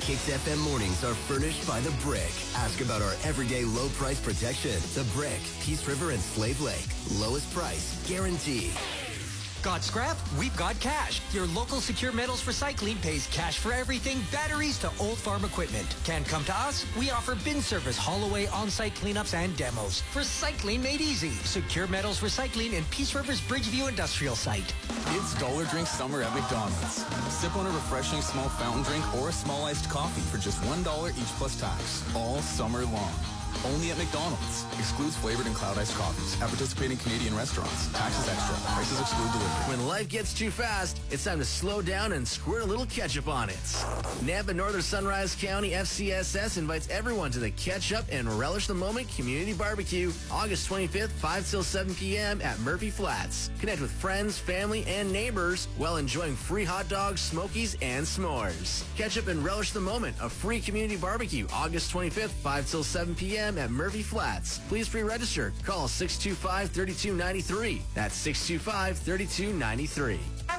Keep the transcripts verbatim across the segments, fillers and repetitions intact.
Kicks F M mornings are furnished by The Brick. Ask about our everyday low price protection. The Brick, Peace River and Slave Lake. Lowest price, guaranteed. Got scrap? We've got cash. Your local Secure Metals Recycling pays cash for everything, batteries to old farm equipment. Can't come to us? We offer bin service, haul away, on-site cleanups, and demos. Recycling made easy. Secure Metals Recycling in Peace River's Bridgeview Industrial Site. It's Dollar Drink Summer at McDonald's. Sip on a refreshing small fountain drink or a small iced coffee for just one dollar each plus tax. All summer long. Only at McDonald's. Excludes flavored and cloud iced coffees. At participating Canadian restaurants. Taxes extra. Prices exclude delivery. When life gets too fast, it's time to slow down and squirt a little ketchup on it. Napa Northern Sunrise County F C S S invites everyone to the Catch Up and Relish the Moment Community Barbecue, August twenty-fifth, five till seven p.m. at Murphy Flats. Connect with friends, family, and neighbors while enjoying free hot dogs, smokies, and s'mores. Catch Up and Relish the Moment, a free community barbecue, August twenty-fifth, five till seven p.m. at Murphy Flats. Please pre-register. Call six two five, three two nine three. That's six two five, three two nine three.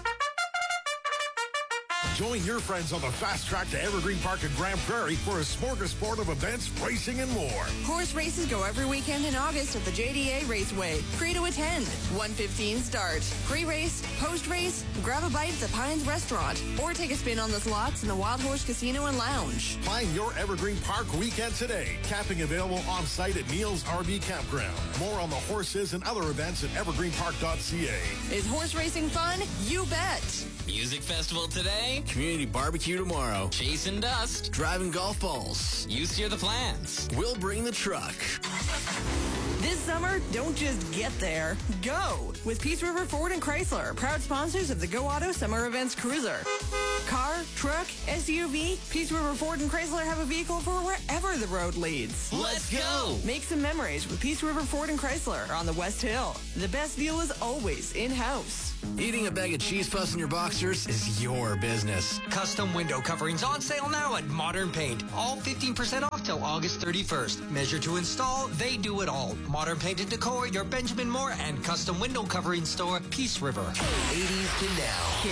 Join your friends on the fast track to Evergreen Park in Grand Prairie for a smorgasbord of events, racing, and more. Horse races go every weekend in August at the J D A Raceway. Free to attend. one fifteen start. Pre-race, post-race, grab a bite at the Pines Restaurant, or take a spin on the slots in the Wild Horse Casino and Lounge. Plan your Evergreen Park weekend today. Camping available on site at Neil's R V Campground. More on the horses and other events at evergreen park dot c a. Is horse racing fun? You bet. Music festival today. Community barbecue tomorrow. Chasing dust. Driving golf balls. You steer the plans. We'll bring the truck. This summer, don't just get there. Go! With Peace River Ford and Chrysler, proud sponsors of the Go Auto Summer Events Cruiser. Car, truck, S U V, Peace River Ford and Chrysler have a vehicle for wherever the road leads. Let's go! Make some memories with Peace River Ford and Chrysler on the West Hill. The best deal is always in-house. Eating a bag of cheese puffs in your boxers is your business. Custom window coverings on sale now at Modern Paint. All fifteen percent off till August thirty-first. Measure to install, they do it all. Modern Paint and Decor, your Benjamin Moore and custom window covering store, Peace River. eighties to now.